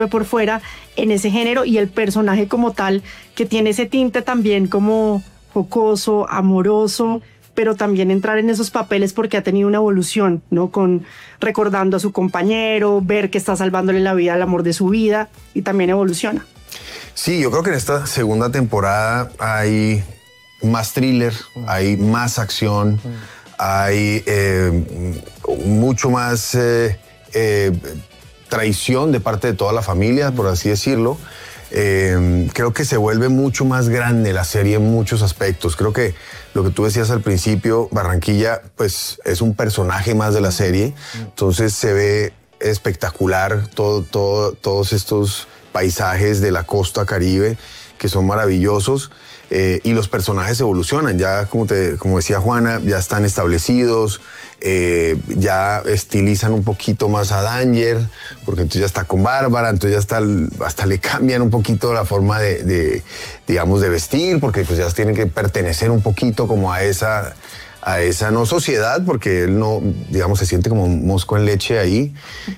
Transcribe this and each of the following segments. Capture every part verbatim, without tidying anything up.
por fuera en ese género, y el personaje como tal que tiene ese tinte también como jocoso, amoroso, pero también entrar en esos papeles porque ha tenido una evolución, ¿no? Con recordando a su compañero, ver que está salvándole la vida al amor de su vida, y también evoluciona. Sí, yo creo que en esta segunda temporada hay más thriller, hay más acción, hay eh, mucho más eh, eh, traición de parte de toda la familia, por así decirlo. Eh, creo que se vuelve mucho más grande la serie en muchos aspectos. Creo que lo que tú decías al principio, Barranquilla, pues es un personaje más de la serie. Entonces se ve espectacular todo, todo, todos estos paisajes de la costa Caribe que son maravillosos. Eh, y los personajes evolucionan, ya como, te, como decía Juana, ya están establecidos, eh, ya estilizan un poquito más a Danger, porque entonces ya está con Bárbara, entonces ya está, hasta le cambian un poquito la forma de, de, digamos, de vestir, porque pues ya tienen que pertenecer un poquito como a esa, a esa no sociedad, porque él no, digamos, se siente como un mosco en leche ahí,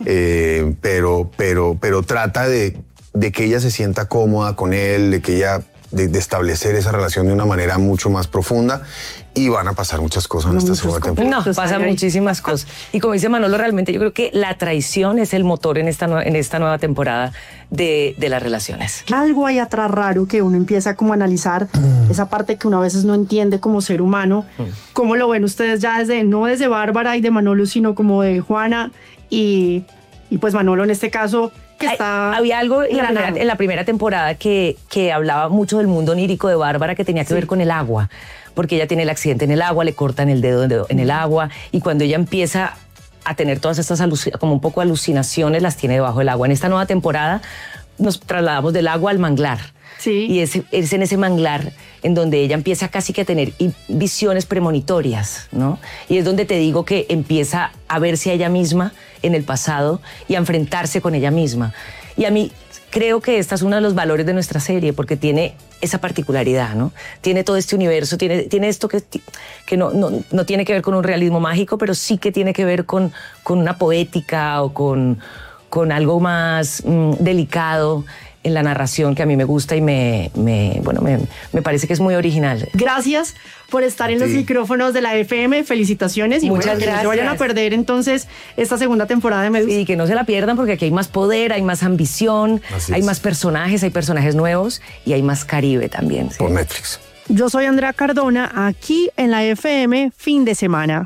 eh, pero, pero, pero trata de, de que ella se sienta cómoda con él, de que ella... De, de establecer esa relación de una manera mucho más profunda, y van a pasar muchas cosas en esta segunda temporada. No, pasan muchísimas cosas. Y como dice Manolo, realmente yo creo que la traición es el motor en esta, en esta nueva temporada de, de las relaciones. Algo hay atrás raro que uno empieza como a analizar, mm. esa parte que uno a veces no entiende como ser humano. Mm. ¿Cómo lo ven ustedes ya desde, no desde Bárbara y de Manolo, sino como de Juana y, y pues Manolo en este caso? Que está Había algo en la, primera, en la primera temporada que, que hablaba mucho del mundo onírico de Bárbara, que tenía que sí. ver con el agua, porque ella tiene el accidente en el agua, le cortan el dedo en el agua, y cuando ella empieza a tener todas estas como un poco alucinaciones, las tiene debajo del agua. En esta nueva temporada nos trasladamos del agua al manglar. Sí. Y es, es en ese manglar en donde ella empieza casi que a tener visiones premonitorias, ¿no? Y es donde te digo que empieza a verse a ella misma en el pasado y a enfrentarse con ella misma. Y a mí creo que este es uno de los valores de nuestra serie, porque tiene esa particularidad, ¿no? Tiene todo este universo, tiene, tiene esto que, que no, no, no tiene que ver con un realismo mágico, pero sí que tiene que ver con, con una poética o con, con algo más mmm, delicado en la narración, que a mí me gusta y me, me, bueno, me, me parece que es muy original. Gracias por estar en los micrófonos de la F M, felicitaciones, y muchas bueno, gracias. Que no se vayan a perder entonces esta segunda temporada de Medusa. Sí, que no se la pierdan, porque aquí hay más poder, hay más ambición, hay más personajes, hay personajes nuevos y hay más Caribe también. ¿Sí? Por Netflix. Yo soy Andrea Cardona, aquí en la F M, fin de semana.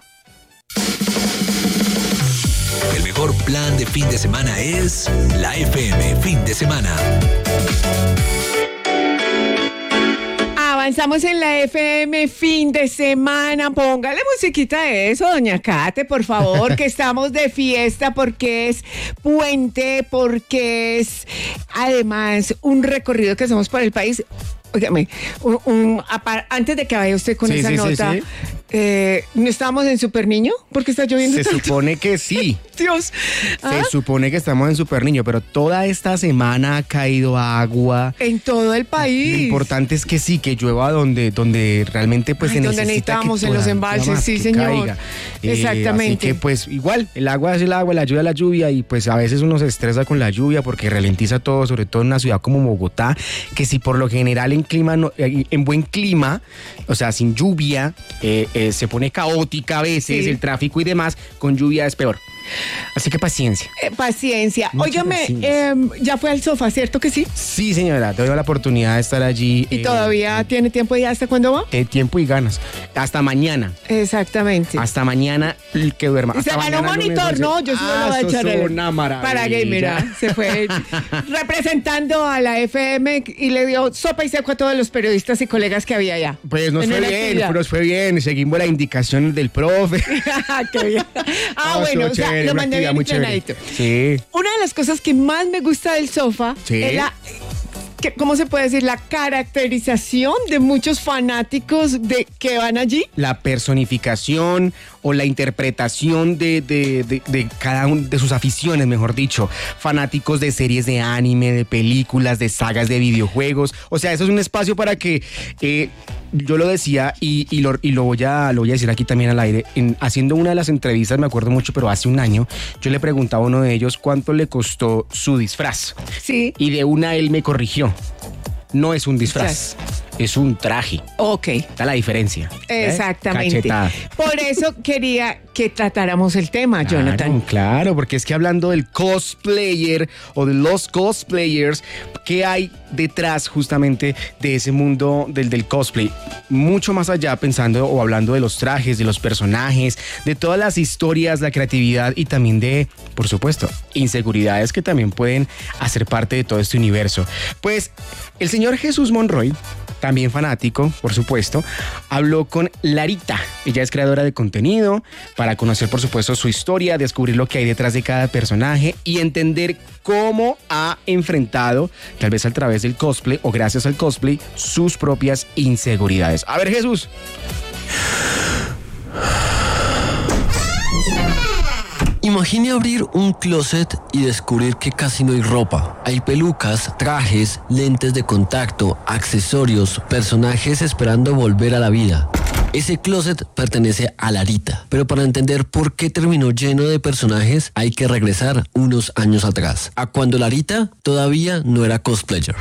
El mejor plan de fin de semana es la F M fin de semana. Avanzamos en la F M fin de semana. Póngale musiquita a eso, doña Kate, por favor, que estamos de fiesta porque es puente, porque es además un recorrido que hacemos por el país. Óigame, un, un, antes de que vaya usted con sí, esa sí, nota, sí, sí. Eh, ¿no estábamos en Super Niño? ¿Por qué está lloviendo Se tanto? supone que sí. Dios. ¿Ah? Se supone que estamos en Super Niño, pero toda esta semana ha caído agua. En todo el país. Lo importante es que sí, que llueva donde, donde realmente pues Ay, se donde necesita necesitamos, que en los pueda, embalses, más, sí, que señor. Caiga. Exactamente. Eh, así que pues igual, el agua es el agua, la lluvia es la lluvia, y pues a veces uno se estresa con la lluvia porque ralentiza todo, sobre todo en una ciudad como Bogotá, que si por lo general en clima no, en buen clima, o sea, sin lluvia, eh, eh, se pone caótica a veces, sí. El tráfico y demás, con lluvia es peor. Así que paciencia. Eh, paciencia. Óigame, eh, ya fue al sofá, ¿cierto que sí? Sí, señora, tuve la oportunidad de estar allí. ¿Y eh, todavía eh, tiene tiempo y hasta cuándo va? De tiempo y ganas. Hasta mañana. Exactamente. Hasta mañana que duerma. Y hasta se ganó un monitor, ¿no? Yo sí ah, lo voy a echar. Es una maravilla. Para gamer, se fue representando a la F M y le dio sopa y seco a todos los periodistas y colegas que había allá. Pues nos fue bien, nos fue bien. Seguimos las indicaciones del profe. Qué bien. Ah, no, bueno, o sea, chévere, lo mandé bien entrenadito. Sí. Una de las cosas que más me gusta del sofá sí. es la... ¿Cómo se puede decir? La caracterización de muchos fanáticos de que van allí. La personificación o la interpretación de, de, de, de cada uno de sus aficiones, mejor dicho. Fanáticos de series de anime, de películas, de sagas de videojuegos. O sea, eso es un espacio para que... Eh, yo lo decía y, y, lo, y lo, voy a, lo voy a decir aquí también al aire. En, haciendo una de las entrevistas, me acuerdo mucho, pero hace un año, yo le preguntaba a uno de ellos cuánto le costó su disfraz. Sí. Y de una él me corrigió. No es un disfraz, es un traje. Ok. Está la diferencia. Exactamente. ¿Eh? Cachetada. Por eso quería que tratáramos el tema, Claro, Jonathan. claro, porque es que hablando del cosplayer o de los cosplayers, ¿qué hay detrás justamente de ese mundo del, del cosplay? Mucho más allá, pensando o hablando de los trajes, de los personajes, de todas las historias, la creatividad y también de, por supuesto, inseguridades que también pueden hacer parte de todo este universo. Pues el señor Jesús Monroy, también fanático, por supuesto, habló con Larita. Ella es creadora de contenido para conocer, por supuesto, su historia, descubrir lo que hay detrás de cada personaje y entender cómo ha enfrentado, tal vez a través del cosplay o gracias al cosplay, sus propias inseguridades. A ver, Jesús. Imagine abrir un closet y descubrir que casi no hay ropa. Hay pelucas, trajes, lentes de contacto, accesorios, personajes esperando volver a la vida. Ese closet pertenece a Larita, pero para entender por qué terminó lleno de personajes hay que regresar unos años atrás, a cuando Larita todavía no era cosplayer.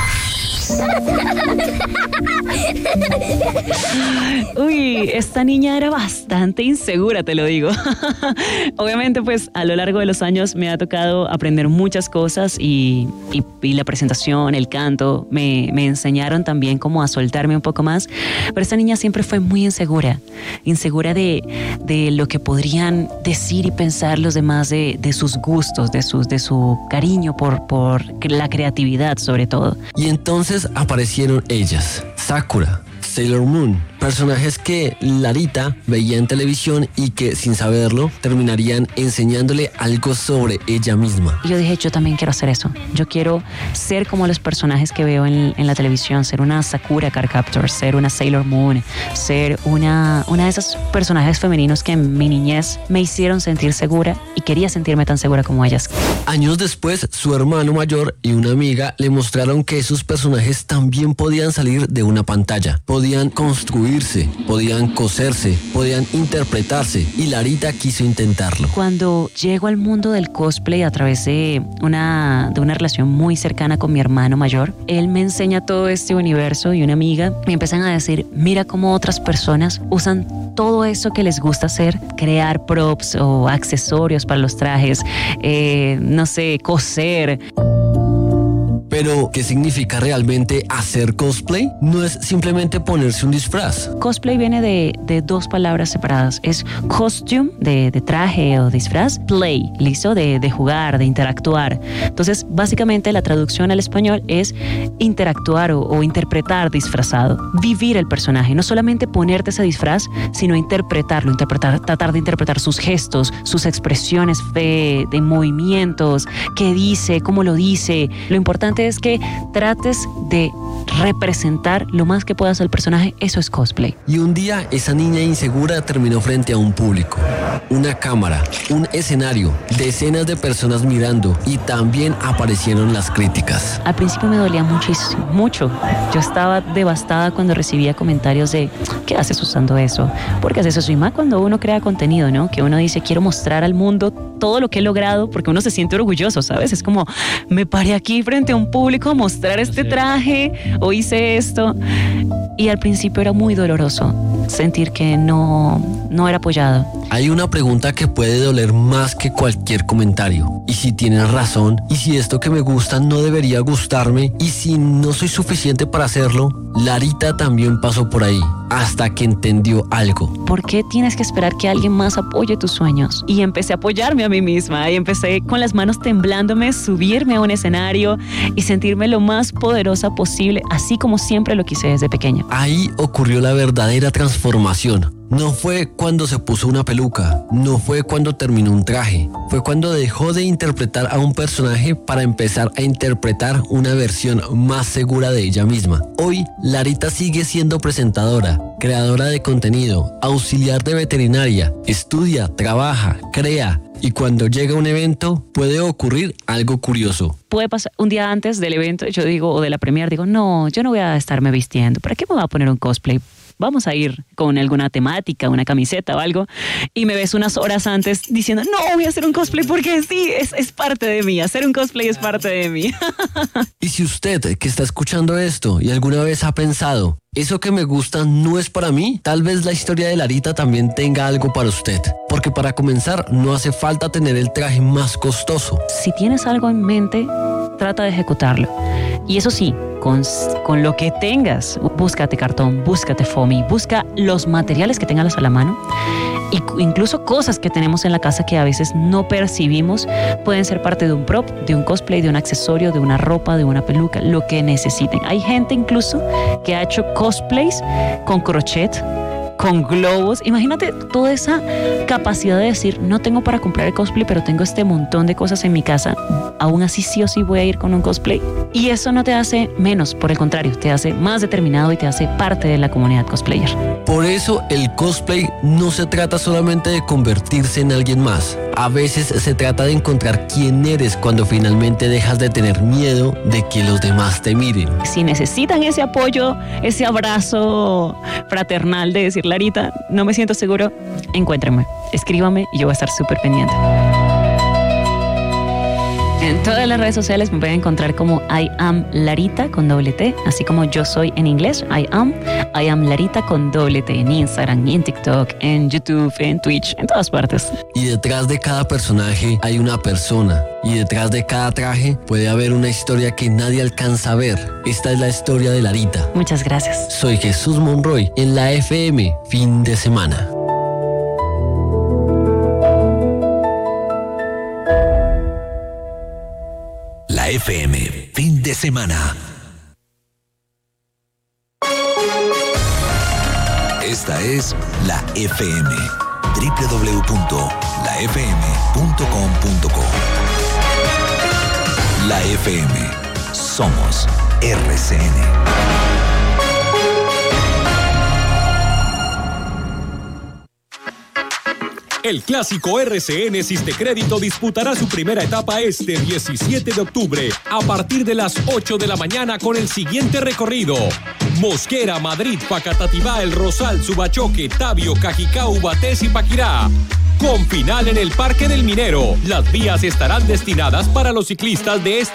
Uy, esta niña era bastante insegura, te lo digo. Obviamente, pues a lo largo de los años me ha tocado aprender muchas cosas y, y, y la presentación, el canto, me, me enseñaron también cómo a soltarme un poco más. Pero esta niña siempre fue muy insegura, insegura de, de lo que podrían decir y pensar los demás de, de sus gustos, de, sus, de su cariño por, por la creatividad sobre todo. Y entonces aparecieron ellas, Sakura, Sailor Moon, personajes que Larita veía en televisión y que sin saberlo terminarían enseñándole algo sobre ella misma. Y yo dije, yo también quiero hacer eso. Yo quiero ser como los personajes que veo en, en la televisión, ser una Sakura Card Captor, ser una Sailor Moon, ser una, una de esos personajes femeninos que en mi niñez me hicieron sentir segura y quería sentirme tan segura como ellas. Años después, su hermano mayor y una amiga le mostraron que esos personajes también podían salir de una pantalla, podían construirse, podían coserse, podían interpretarse, y Larita quiso intentarlo. Cuando llego al mundo del cosplay a través de una, de una relación muy cercana con mi hermano mayor, él me enseña todo este universo y una amiga me empiezan a decir, mira cómo otras personas usan todo eso que les gusta hacer, crear props o accesorios para los trajes, eh, no sé, coser. Pero, ¿qué significa realmente hacer cosplay? No es simplemente ponerse un disfraz. Cosplay viene de, de dos palabras separadas. Es costume, de, de traje o disfraz, play, listo, de, de jugar, de interactuar. Entonces, básicamente la traducción al español es interactuar o, o interpretar disfrazado. Vivir el personaje, no solamente ponerte ese disfraz, sino interpretarlo, interpretar, tratar de interpretar sus gestos, sus expresiones de, de movimientos, qué dice, cómo lo dice. Lo importante es que trates de representar lo más que puedas al personaje. Eso es cosplay. Y un día esa niña insegura terminó frente a un público, una cámara, un escenario, decenas de personas mirando, y también aparecieron las críticas. Al principio me dolía muchísimo, mucho. Yo estaba devastada cuando recibía comentarios de ¿qué haces usando eso? ¿Por qué haces eso? Y más cuando uno crea contenido, ¿no? Que uno dice, quiero mostrar al mundo todo lo que he logrado, porque uno se siente orgulloso, ¿sabes? Es como, me paré aquí frente a un público a mostrar este traje, o hice esto. Y al principio era muy doloroso sentir que no, no era apoyado. Hay una pregunta que puede doler más que cualquier comentario. ¿Y si tienes razón? ¿Y si esto que me gusta no debería gustarme? ¿Y si no soy suficiente para hacerlo? Larita también pasó por ahí, hasta que entendió algo. ¿Por qué tienes que esperar que alguien más apoye tus sueños? Y empecé a apoyarme a mí misma, y empecé con las manos temblándome, subirme a un escenario y sentirme lo más poderosa posible, así como siempre lo quise desde pequeña. Ahí ocurrió la verdadera transformación. No fue cuando se puso una peluca, no fue cuando terminó un traje, fue cuando dejó de interpretar a un personaje para empezar a interpretar una versión más segura de ella misma. Hoy, Larita sigue siendo presentadora, creadora de contenido, auxiliar de veterinaria, estudia, trabaja, crea, Y cuando llega un evento, puede ocurrir algo curioso. Puede pasar un día antes del evento, yo digo, o de la premiere, digo, no, yo no voy a estarme vistiendo. ¿Para qué me voy a poner un cosplay? Vamos a ir con alguna temática, una camiseta o algo, y me ves unas horas antes diciendo, no, voy a hacer un cosplay porque sí, es, es parte de mí, hacer un cosplay es parte de mí. Y si usted que está escuchando esto y alguna vez ha pensado, eso que me gusta no es para mí, tal vez la historia de Larita también tenga algo para usted. Porque para comenzar, no hace falta tener el traje más costoso. Si tienes algo en mente, trata de ejecutarlo. Y eso sí, con, con lo que tengas, búscate cartón, búscate foamy, busca los materiales que tengas a la mano. Y incluso cosas que tenemos en la casa que a veces no percibimos pueden ser parte de un prop, de un cosplay, de un accesorio, de una ropa, de una peluca, lo que necesiten. Hay gente incluso que ha hecho cosplays con crochet, con globos. Imagínate toda esa capacidad de decir, no tengo para comprar el cosplay, pero tengo este montón de cosas en mi casa. Aún así sí o sí voy a ir con un cosplay. Y eso no te hace menos, por el contrario, te hace más determinado y te hace parte de la comunidad cosplayer. Por eso el cosplay no se trata solamente de convertirse en alguien más. A veces se trata de encontrar quién eres cuando finalmente dejas de tener miedo de que los demás te miren. Si necesitan ese apoyo, ese abrazo fraternal de decir, Larita, no me siento seguro, encuéntrenme, escríbame y yo voy a estar súper pendiente. En todas las redes sociales me pueden encontrar como I am Larita con doble T, así como yo soy en inglés, I am, I am Larita con doble T, en Instagram, en TikTok, en YouTube, en Twitch, en todas partes. Y detrás de cada personaje hay una persona, y detrás de cada traje puede haber una historia que nadie alcanza a ver. Esta es la historia de Larita. Muchas gracias. Soy Jesús Monroy en la F M, fin de semana. La F M, fin de semana. Esta es la F M, doble u doble u doble u punto la f m punto com punto co. La F M, somos R C N. El clásico R C N Sistecrédito disputará su primera etapa este diecisiete de octubre a partir de las ocho de la mañana con el siguiente recorrido: Mosquera, Madrid, Facatativá, El Rosal, Subachoque, Tabio, Cajicá, Ubatés y Paquirá. Con final en el Parque del Minero. Las vías estarán destinadas para los ciclistas de esta